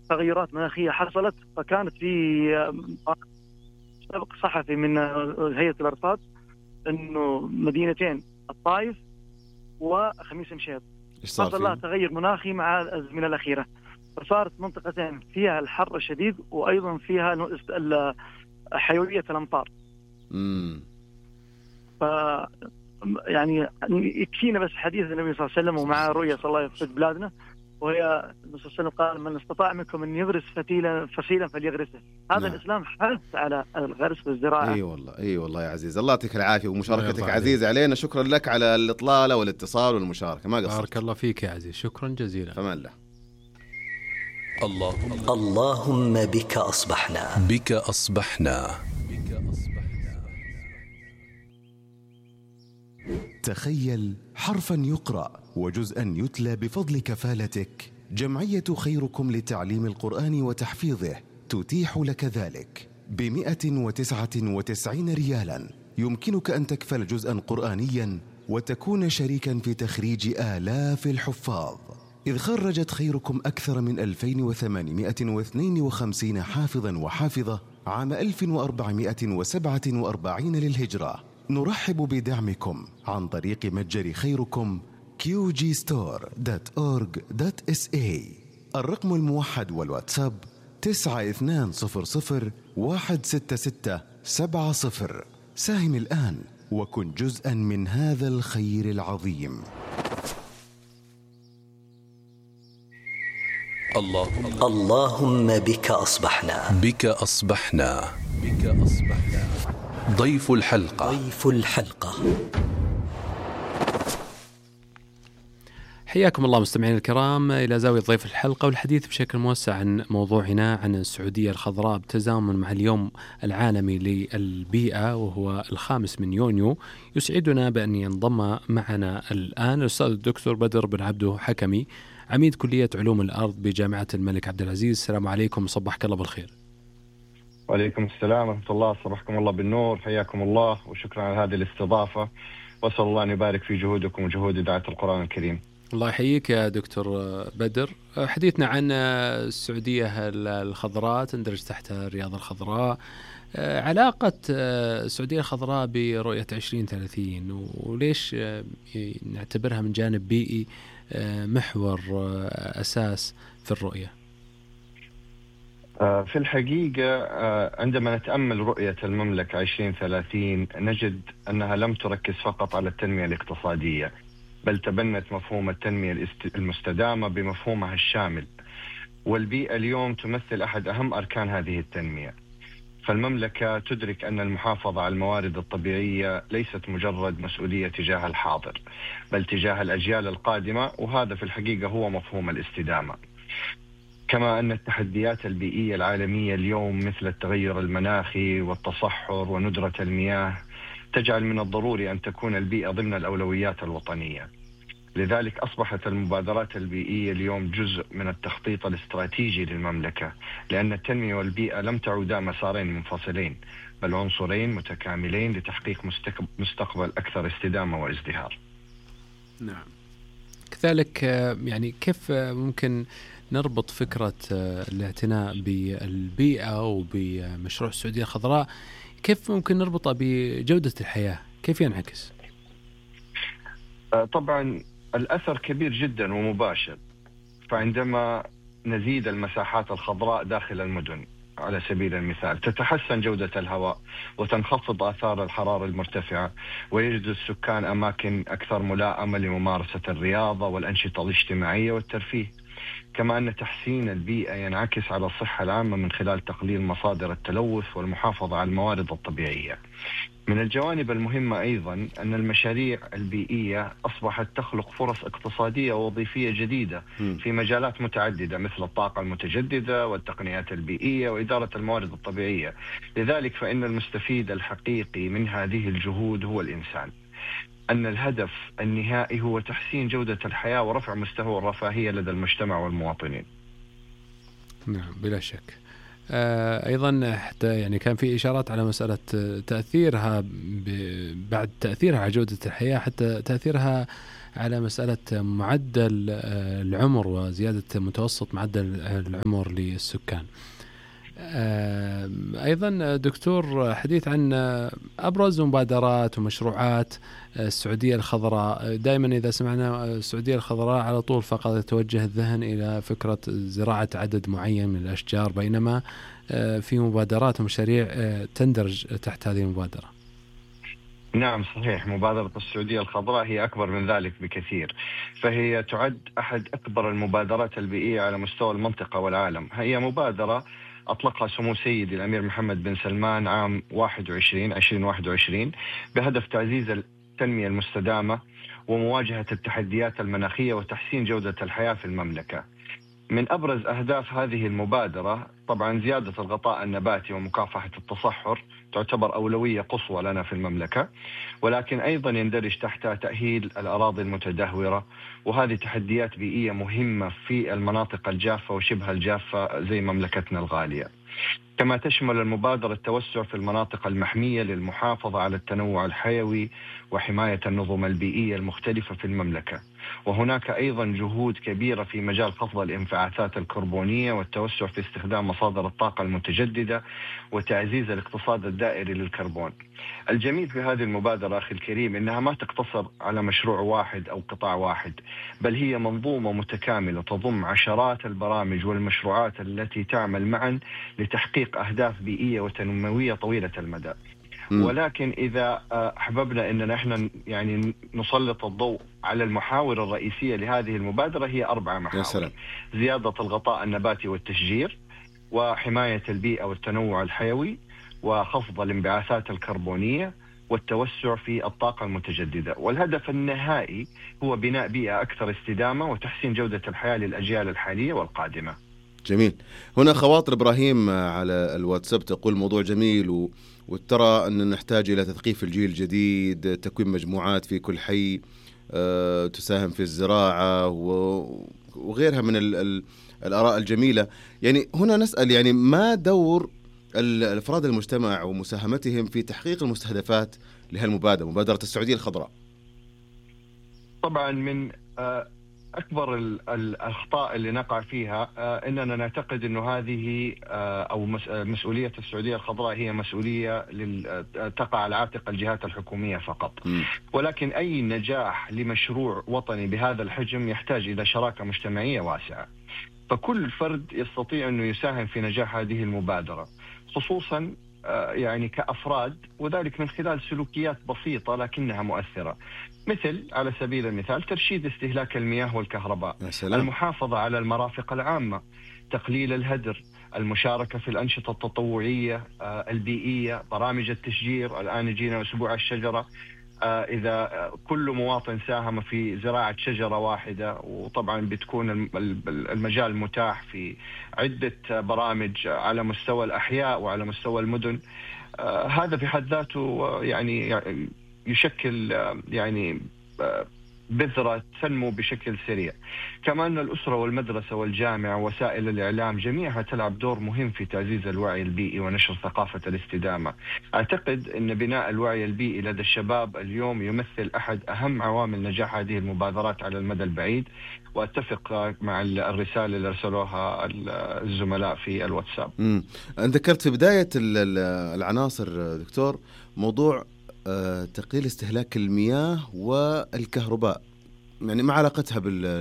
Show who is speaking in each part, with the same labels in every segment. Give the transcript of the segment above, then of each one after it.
Speaker 1: تغيرات مناخية حصلت، فكانت في سبق صحفي من هيئة الأرصاد إنه مدينتين الطائف وخميس مشيط حصل لها تغير مناخي مع الأزمنة الأخيرة، فصارت منطقتين فيها الحر الشديد وأيضا فيها حيوية الأمطار. ف يعني يكفينا بس حديث النبي صلى الله عليه وسلم ومع رؤية صلى الله يفسد بلادنا، وهي النبي صلى الله عليه وسلم قال: من استطاع منكم أن يغرس فسيلا فليغرسه. هذا الإسلام حث على الغرس والزراعة.
Speaker 2: أي والله يا عزيز، الله يعطيك العافية ومشاركتك عزيزة علينا. شكرا لك على الإطلالة والاتصال والمشاركة، ما قصرت.
Speaker 3: بارك الله فيك يا عزيز، شكرا جزيلا.
Speaker 2: فمان الله.
Speaker 4: اللهم بك أصبحنا.
Speaker 5: تخيل حرفا يقرأ وجزءا يتلى بفضل كفالتك. جمعية خيركم لتعليم القرآن وتحفيظه تتيح لك ذلك ب199 ريالا. يمكنك أن تكفل جزءا قرآنيا وتكون شريكا في تخريج آلاف الحفاظ، إذ خرجت خيركم أكثر من 2852 حافظا وحافظة عام 1447 للهجرة. نرحب بدعمكم عن طريق متجر خيركم qgstore.org.sa. الرقم الموحد والواتساب 9200166770. ساهم الآن وكن جزءا من هذا الخير العظيم.
Speaker 4: اللهم بك أصبحنا. ضيف الحلقة.
Speaker 3: حياكم الله مستمعين الكرام إلى زاوية ضيف الحلقة، والحديث بشكل موسع عن موضوعنا عن السعودية الخضراء بتزامن مع اليوم العالمي للبيئة وهو 5 يونيو. يسعدنا بأن ينضم معنا الآن الأستاذ الدكتور بدر بن عبده حكمي، عميد كلية علوم الأرض بجامعة الملك عبد العزيز. السلام عليكم وصبحك الله بالخير.
Speaker 6: وعليكم السلام ورحمة الله، صبحكم الله بالنور، حياكم الله وشكرا على هذه الاستضافة، وأسأل الله أن يبارك في جهودكم وجهود دعاة القرآن الكريم.
Speaker 3: الله يحييك يا دكتور بدر. حديثنا عن السعودية الخضراء تندرج تحت الرياضة الخضراء، علاقة السعودية الخضراء برؤية 2030 وليش نعتبرها من جانب بيئي محور أساس في الرؤية؟
Speaker 6: في الحقيقة عندما نتأمل رؤية المملكة 2030 نجد أنها لم تركز فقط على التنمية الاقتصادية، بل تبنت مفهوم التنمية المستدامة بمفهومها الشامل، والبيئة اليوم تمثل أحد أهم أركان هذه التنمية. فالمملكة تدرك أن المحافظة على الموارد الطبيعية ليست مجرد مسؤولية تجاه الحاضر، بل تجاه الأجيال القادمة، وهذا في الحقيقة هو مفهوم الاستدامة. كما أن التحديات البيئية العالمية اليوم مثل التغير المناخي والتصحر وندرة المياه تجعل من الضروري أن تكون البيئة ضمن الأولويات الوطنية. لذلك أصبحت المبادرات البيئية اليوم جزء من التخطيط الاستراتيجي للمملكة، لأن التنمية والبيئة لم تعودا مسارين منفصلين، بل عنصرين متكاملين لتحقيق مستقبل أكثر استدامة وازدهار.
Speaker 3: نعم. كذلك يعني كيف ممكن نربط فكرة الاعتناء بالبيئة وبمشروع السعودية الخضراء، كيف ممكن نربطها بجودة الحياة؟ كيف ينعكس؟
Speaker 6: طبعا الأثر كبير جدا ومباشر. فعندما نزيد المساحات الخضراء داخل المدن على سبيل المثال تتحسن جودة الهواء وتنخفض آثار الحرارة المرتفعة، ويجد السكان أماكن أكثر ملائمة لممارسة الرياضة والأنشطة الاجتماعية والترفيه. كما أن تحسين البيئة ينعكس على الصحة العامة من خلال تقليل مصادر التلوث والمحافظة على الموارد الطبيعية. من الجوانب المهمة أيضا أن المشاريع البيئية أصبحت تخلق فرص اقتصادية ووظيفية جديدة في مجالات متعددة مثل الطاقة المتجددة والتقنيات البيئية وإدارة الموارد الطبيعية. لذلك فإن المستفيد الحقيقي من هذه الجهود هو الإنسان، أن الهدف النهائي هو تحسين جودة الحياة ورفع مستوى الرفاهية لدى المجتمع والمواطنين.
Speaker 3: نعم بلا شك. أيضا حتى يعني كان في إشارات على مسألة تأثيرها بعد تأثيرها على جودة الحياة، حتى تأثيرها على مسألة معدل العمر وزيادة متوسط معدل العمر للسكان. أيضا دكتور، حديث عن أبرز مبادرات ومشروعات السعودية الخضراء. دائما إذا سمعنا السعودية الخضراء على طول فقط يتوجه الذهن إلى فكرة زراعة عدد معين من الأشجار، بينما في مبادرات ومشاريع تندرج تحت هذه المبادرة.
Speaker 6: نعم صحيح، مبادرة السعودية الخضراء هي أكبر من ذلك بكثير، فهي تعد أحد أكبر المبادرات البيئية على مستوى المنطقة والعالم. هي مبادرة أطلقها سمو سيدي الأمير محمد بن سلمان عام 2021 بهدف تعزيز التنمية المستدامة ومواجهة التحديات المناخية وتحسين جودة الحياة في المملكة. من أبرز أهداف هذه المبادرة طبعا زيادة الغطاء النباتي ومكافحة التصحر، تعتبر أولوية قصوى لنا في المملكة، ولكن أيضا يندرج تحتها تأهيل الأراضي المتدهورة، وهذه تحديات بيئية مهمة في المناطق الجافة وشبه الجافة زي مملكتنا الغالية. كما تشمل المبادرة التوسع في المناطق المحمية للمحافظة على التنوع الحيوي وحماية النظم البيئية المختلفة في المملكة. وهناك أيضا جهود كبيرة في مجال خفض الانبعاثات الكربونية والتوسع في استخدام مصادر الطاقة المتجددة وتعزيز الاقتصاد الدائري للكربون. الجميل في هذه المبادرة أخي الكريم إنها ما تقتصر على مشروع واحد أو قطاع واحد، بل هي منظومة متكاملة تضم عشرات البرامج والمشروعات التي تعمل معا لتحقيق أهداف بيئية وتنموية طويلة المدى. ولكن إذا أحببنا أننا إحنا يعني نسلط الضوء على المحاور الرئيسية لهذه المبادرة، هي 4 محاور: زيادة الغطاء النباتي والتشجير، وحماية البيئة والتنوع الحيوي، وخفض الانبعاثات الكربونية، والتوسع في الطاقة المتجددة. والهدف النهائي هو بناء بيئة أكثر استدامة وتحسين جودة الحياة للأجيال الحالية والقادمة.
Speaker 2: جميل. هنا خواطر إبراهيم على الواتساب تقول موضوع جميل وترى أن نحتاج إلى تثقيف الجيل الجديد، تكوين مجموعات في كل حي تساهم في الزراعة وغيرها من الآراء الجميلة. يعني هنا نسأل، يعني ما دور الأفراد المجتمع ومساهمتهم في تحقيق المستهدفات لهالمبادرة، مبادرة السعودية الخضراء؟
Speaker 6: طبعا من أكبر الأخطاء اللي نقع فيها أننا نعتقد أنه هذه أو مسؤولية السعودية الخضراء هي مسؤولية تقع على عاتق الجهات الحكومية فقط. ولكن أي نجاح لمشروع وطني بهذا الحجم يحتاج إلى شراكة مجتمعية واسعة، فكل فرد يستطيع أنه يساهم في نجاح هذه المبادرة، خصوصا يعني كأفراد، وذلك من خلال سلوكيات بسيطة لكنها مؤثرة، مثل على سبيل المثال ترشيد استهلاك المياه والكهرباء، المحافظة على المرافق العامة، تقليل الهدر، المشاركة في الأنشطة التطوعية البيئية، برامج التشجير. الآن جينا أسبوع الشجرة، إذا كل مواطن ساهم في زراعة شجرة واحدة، وطبعا بتكون المجال متاح في عدة برامج على مستوى الأحياء وعلى مستوى المدن، هذا في حد ذاته يعني يشكل يعني بذرة تنمو بشكل سريع. كمان الأسرة والمدرسة والجامعة ووسائل الإعلام جميعها تلعب دور مهم في تعزيز الوعي البيئي ونشر ثقافة الاستدامة. أعتقد أن بناء الوعي البيئي لدى الشباب اليوم يمثل أحد أهم عوامل نجاح هذه المبادرات على المدى البعيد، وأتفق مع الرسالة اللي أرسلوها الزملاء في الواتساب.
Speaker 2: أنت ذكرت في بداية العناصر دكتور موضوع تقليل استهلاك المياه والكهرباء، يعني ما علاقتها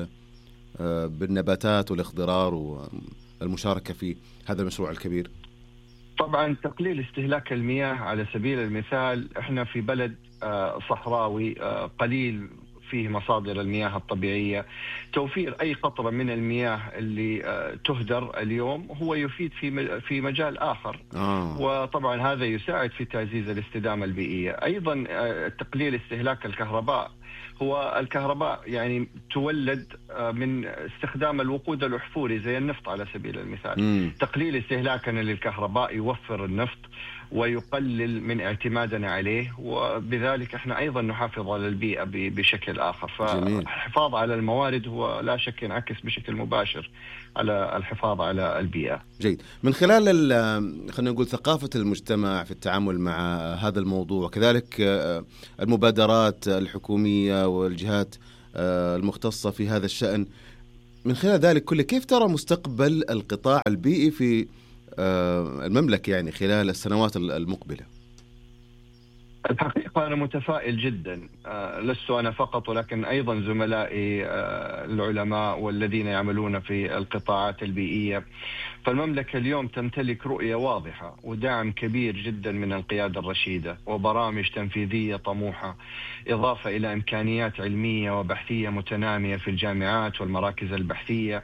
Speaker 2: بالنباتات والاخضرار والمشاركة في هذا المشروع الكبير؟
Speaker 6: طبعا تقليل استهلاك المياه على سبيل المثال، احنا في بلد صحراوي قليل فيه مصادر المياه الطبيعية، توفير أي قطرة من المياه اللي تهدر اليوم هو يفيد في مجال آخر. وطبعا هذا يساعد في تعزيز الاستدامة البيئية. أيضا تقليل استهلاك الكهرباء، هو الكهرباء يعني تولد من استخدام الوقود الأحفوري زي النفط على سبيل المثال. تقليل استهلاكنا للكهرباء يوفر النفط ويقلل من اعتمادنا عليه، وبذلك احنا ايضا نحافظ على البيئة بشكل اخر. فالحفاظ على الموارد هو لا شك ينعكس بشكل مباشر على الحفاظ على البيئة.
Speaker 2: جيد. من خلال خلينا نقول ثقافة المجتمع في التعامل مع هذا الموضوع، وكذلك المبادرات الحكومية والجهات المختصة في هذا الشأن. من خلال ذلك كله، كيف ترى مستقبل القطاع البيئي في المملكة يعني خلال السنوات المقبلة؟
Speaker 6: الحقيقة أنا متفائل جدا، لست أنا فقط ولكن أيضا زملائي العلماء والذين يعملون في القطاعات البيئية. فالمملكة اليوم تمتلك رؤية واضحة ودعم كبير جدا من القيادة الرشيدة وبرامج تنفيذية طموحة، إضافة إلى إمكانيات علمية وبحثية متنامية في الجامعات والمراكز البحثية.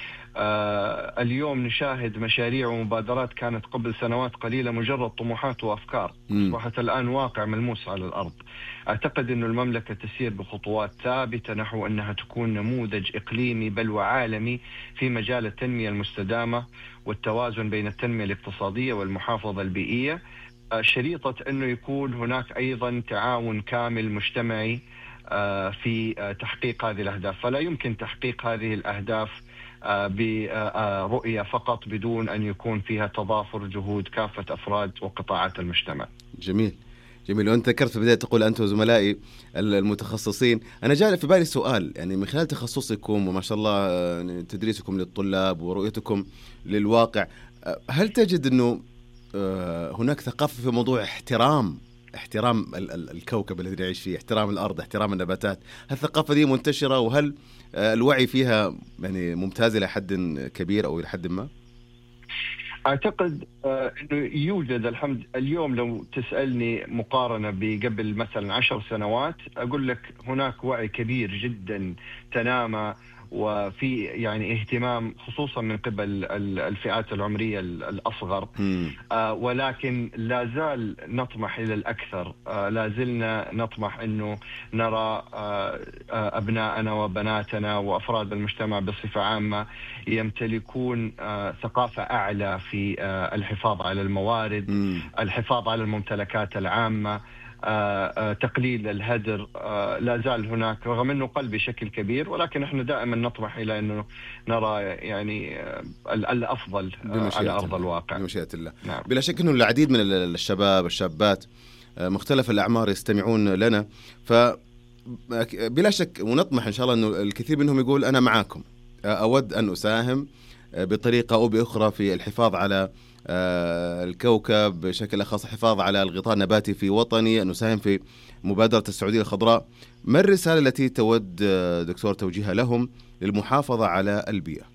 Speaker 6: اليوم نشاهد مشاريع ومبادرات كانت قبل سنوات قليلة مجرد طموحات وأفكار أصبحت الآن واقع ملموس على الأرض. أعتقد أن المملكة تسير بخطوات ثابتة نحو أنها تكون نموذج إقليمي بل وعالمي في مجال التنمية المستدامة والتوازن بين التنمية الاقتصادية والمحافظة البيئية، شريطة أنه يكون هناك أيضا تعاون كامل مجتمعي في تحقيق هذه الأهداف. فلا يمكن تحقيق هذه الأهداف برؤية فقط بدون أن يكون فيها تضافر جهود كافة أفراد وقطاعات المجتمع.
Speaker 2: جميل جميل. وأنت ذكرت في البداية تقول أنت وزملائي المتخصصين، أنا جاء في بالي سؤال، يعني من خلال تخصصكم وما شاء الله تدريسكم للطلاب ورؤيتكم للواقع، هل تجد أنه هناك ثقافة في موضوع احترام الكوكب الذي نعيش فيه، احترام الأرض، احترام النباتات؟ هل الثقافة دي منتشرة، وهل الوعي فيها يعني ممتاز إلى حد كبير أو إلى حد ما؟
Speaker 6: أعتقد أنه يوجد الحمد. اليوم لو تسألني مقارنة بقبل مثلا 10 سنوات أقول لك هناك وعي كبير جدا تنامى، وفي يعني اهتمام خصوصا من قبل الفئات العمرية الأصغر، ولكن لا زال نطمح إلى الأكثر. لا زلنا نطمح أنه نرى أبناءنا وبناتنا وأفراد المجتمع بصفة عامة يمتلكون ثقافة أعلى في الحفاظ على الموارد، الحفاظ على الممتلكات العامة، تقليل الهدر. لا زال هناك رغم أنه قل بشكل كبير، ولكن احنا دائما نطمح إلى أنه نرى يعني الأفضل على أرض الواقع
Speaker 2: بمشيئة الله.
Speaker 6: نعم.
Speaker 2: بلا شك أنه العديد من الشابات مختلف الأعمار يستمعون لنا، فبلا شك ونطمح إن شاء الله أنه الكثير منهم يقول أنا معاكم، أود أن أساهم بطريقة أو بأخرى في الحفاظ على الكوكب، بشكل أخص الحفاظ على الغطاء النباتي في وطني، أن نساهم في مبادرة السعودية الخضراء. ما الرسالة التي تود دكتور توجيهها لهم للمحافظة على البيئة؟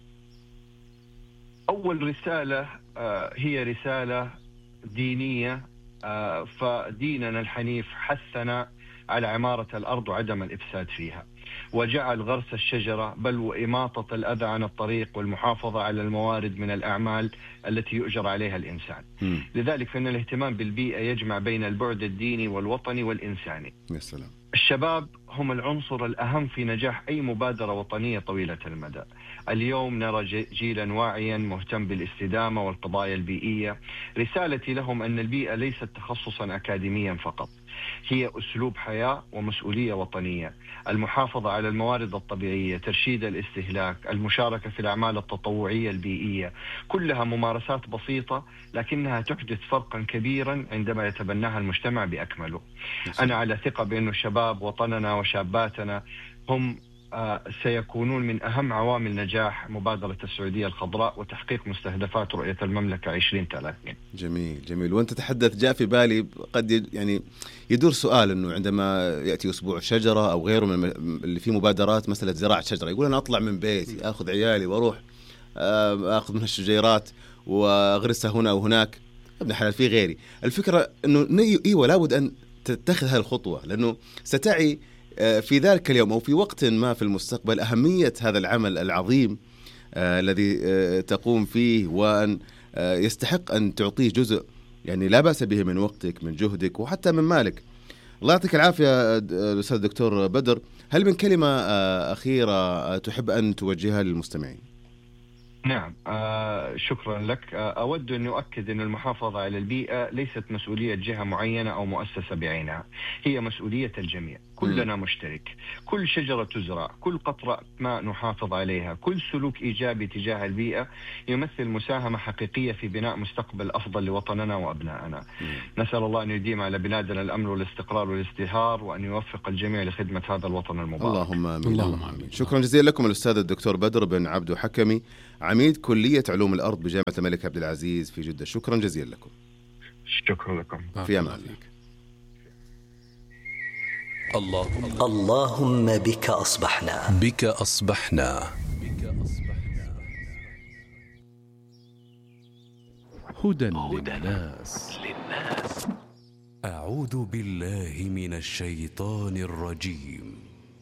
Speaker 6: أول رسالة هي رسالة دينية، فديننا الحنيف حثنا على عمارة الأرض وعدم الإفساد فيها، وجعل غرس الشجرة بل وإماطة الأذى عن الطريق والمحافظة على الموارد من الأعمال التي يؤجر عليها الإنسان. لذلك فإن الاهتمام بالبيئة يجمع بين البعد الديني والوطني والإنساني.
Speaker 2: يا سلام.
Speaker 6: الشباب هم العنصر الأهم في نجاح أي مبادرة وطنية طويلة المدى. اليوم نرى جيلا واعيا مهتم بالاستدامة والقضايا البيئية. رسالتي لهم أن البيئة ليست تخصصا أكاديميا فقط، هي أسلوب حياة ومسؤولية وطنية. المحافظة على الموارد الطبيعية، ترشيد الاستهلاك، المشاركة في الأعمال التطوعية البيئية، كلها ممارسات بسيطة لكنها تحدث فرقا كبيرا عندما يتبناها المجتمع بأكمله. أنا على ثقة بأن الشباب وطننا وشاباتنا هم سيكونون من أهم عوامل نجاح مبادرة السعودية الخضراء وتحقيق مستهدفات رؤية المملكة 2030.
Speaker 2: جميل جميل. وأنت تحدث جاء في بالي قد يعني يدور سؤال أنه عندما يأتي أسبوع الشجرة أو غيره من اللي فيه مبادرات مسألة زراعة شجرة، يقول أنا أطلع من بيتي أخذ عيالي وأروح أخذ من الشجيرات وأغرسها هنا أو هناك. ابن حلال في غيري. الفكرة أنه إيوه لابد أن تتخذ هذه الخطوة، لأنه ستعي في ذلك اليوم أو في وقت ما في المستقبل أهمية هذا العمل العظيم الذي تقوم فيه، وأن يستحق أن تعطيه جزء يعني لا بأس به من وقتك، من جهدك، وحتى من مالك. الله يعطيك العافية الأستاذ الدكتور بدر. هل من كلمة أخيرة تحب أن توجهها للمستمعين؟
Speaker 6: نعم، شكرا لك. أود أن أؤكد أن المحافظة على البيئة ليست مسؤولية جهة معينة أو مؤسسة بعينها، هي مسؤولية الجميع، كلنا مشترك. كل شجرة تزرع، كل قطرة ماء نحافظ عليها، كل سلوك إيجابي تجاه البيئة يمثل مساهمة حقيقية في بناء مستقبل أفضل لوطننا وأبنائنا. نسأل الله أن يديم على بلادنا الأمن والاستقرار والازدهار، وأن يوفق الجميع لخدمة هذا الوطن المبارك.
Speaker 2: اللهم آمين. اللهم آمين. شكرا جزيلا لكم الأستاذ الدكتور بدر بن عبدو حكمي، عميد كلية علوم الأرض بجامعة الملك عبد العزيز في جدة. شكرا جزيلا لكم.
Speaker 6: شكرا لكم.
Speaker 2: في أمان الله.
Speaker 4: اللهم بك أصبحنا.
Speaker 5: بك أصبحنا. هدى للناس. أعوذ بالله من الشيطان الرجيم.